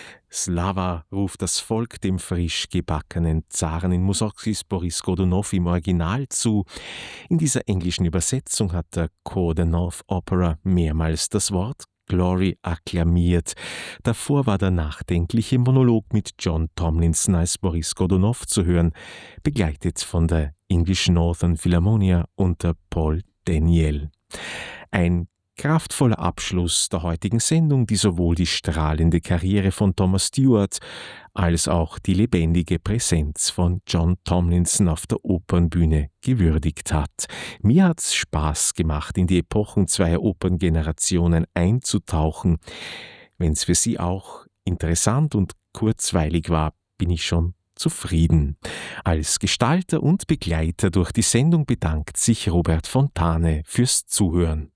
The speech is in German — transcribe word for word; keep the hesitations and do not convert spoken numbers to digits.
Slava ruft das Volk dem frisch gebackenen Zaren in Mussorgskis Boris Godunov im Original zu. In dieser englischen Übersetzung hat der Chor der North Opera mehrmals das Wort Glory akklamiert. Davor war der nachdenkliche Monolog mit John Tomlinson als Boris Godunov zu hören, begleitet von der English Northern Philharmonia unter Paul Daniel. Ein kraftvoller Abschluss der heutigen Sendung, die sowohl die strahlende Karriere von Thomas Stewart als auch die lebendige Präsenz von John Tomlinson auf der Opernbühne gewürdigt hat. Mir hat's Spaß gemacht, in die Epochen zweier Operngenerationen einzutauchen. Wenn's für Sie auch interessant und kurzweilig war, bin ich schon zufrieden. Als Gestalter und Begleiter durch die Sendung bedankt sich Robert Fontane fürs Zuhören.